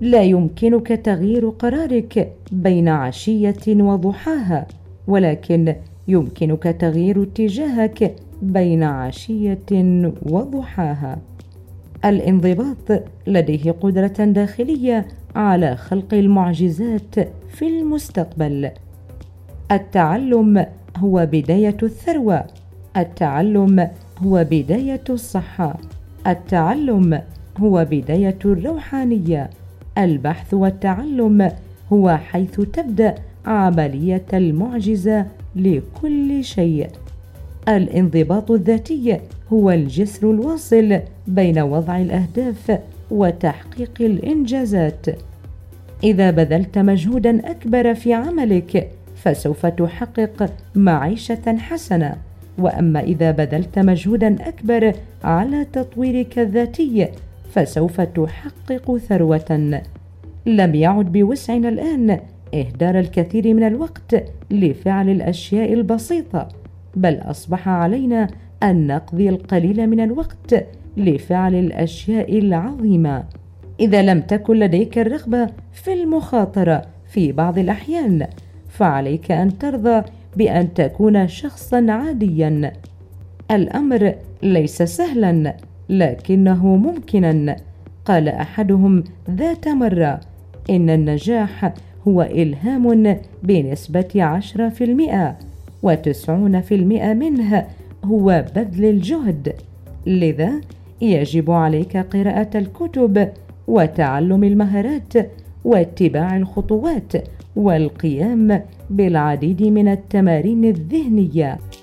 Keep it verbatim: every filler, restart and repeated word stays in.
لا يمكنك تغيير قرارك بين عشية وضحاها، ولكن يمكنك تغيير اتجاهك بين عشية وضحاها. الانضباط لديه قدرة داخلية على خلق المعجزات في المستقبل. التعلم هو بداية الثروة. التعلم هو بداية الصحة. التعلم هو بداية الروحانية. البحث والتعلم هو حيث تبدأ عملية المعجزة لكل شيء. الانضباط الذاتي هو الجسر الواصل بين وضع الأهداف وتحقيق الإنجازات. إذا بذلت مجهوداً أكبر في عملك فسوف تحقق معيشة حسنة، وأما إذا بذلت مجهوداً أكبر على تطويرك الذاتي فسوف تحقق ثروة. لم يعد بوسعنا الآن إهدار الكثير من الوقت لفعل الأشياء البسيطة، بل أصبح علينا أن نقضي القليل من الوقت لفعل الأشياء العظيمة. إذا لم تكن لديك الرغبة في المخاطرة في بعض الأحيان فعليك أن ترضى بأن تكون شخصاً عادياً. الأمر ليس سهلاً لكنه ممكناً. قال أحدهم ذات مرة: إن النجاح هو إلهام بنسبة عشرة في المئة، وتسعون في المئة منه هو بذل الجهد. لذا يجب عليك قراءة الكتب وتعلم المهارات واتباع الخطوات والقيام بالعديد من التمارين الذهنية.